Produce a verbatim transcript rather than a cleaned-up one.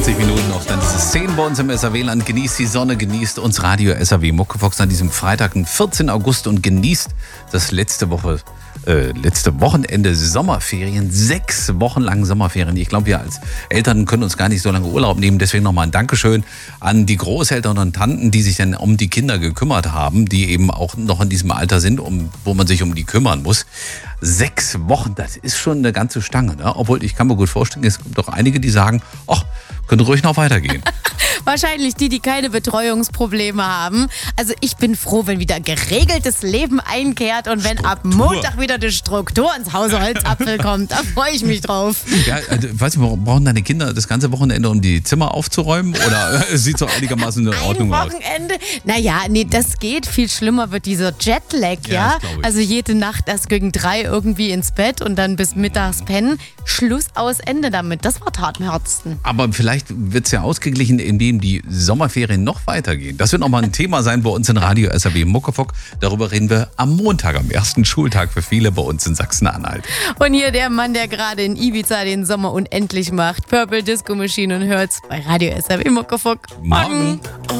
zwanzig Minuten noch, dann ist es zehn bei uns im S R W-Land. Genießt die Sonne, genießt uns Radio S R W Muckefox an diesem Freitag, den vierzehnten August und genießt das letzte Woche, äh, letzte Wochenende Sommerferien. Sechs Wochen lang Sommerferien. Ich glaube, wir als Eltern können uns gar nicht so lange Urlaub nehmen. Deswegen nochmal ein Dankeschön an die Großeltern und Tanten, die sich dann um die Kinder gekümmert haben, die eben auch noch in diesem Alter sind, um, wo man sich um die kümmern muss. Sechs Wochen, das ist schon eine ganze Stange. Ne? Obwohl, ich kann mir gut vorstellen, es gibt doch einige, die sagen, ach, könnte ruhig noch weitergehen. Wahrscheinlich die, die keine Betreuungsprobleme haben. Also ich bin froh, wenn wieder geregeltes Leben einkehrt und wenn ab Montag wieder die Struktur ins Hause Holzapfel kommt. Da freue ich mich drauf. Ja, also, weiß nicht, brauchen deine Kinder das ganze Wochenende, um die Zimmer aufzuräumen? Oder es sieht so einigermaßen in Ordnung Ein aus? Wochenende? Naja, nee, das geht. Viel schlimmer wird dieser Jetlag, ja. Ja, das glaub ich. Also jede Nacht erst gegen drei irgendwie ins Bett und dann bis mittags pennen. Schluss, aus, Ende damit. Das war hart im Herzen. Aber vielleicht wird es ja ausgeglichen, indem die Sommerferien noch weitergehen. Das wird nochmal ein Thema sein bei uns in Radio S R W Muckefox. Darüber reden wir am Montag, am ersten Schultag für viele bei uns in Sachsen-Anhalt. Und hier der Mann, der gerade in Ibiza den Sommer unendlich macht. Purple Disco Machine und hört's bei Radio S R W Muckefox. Morgen.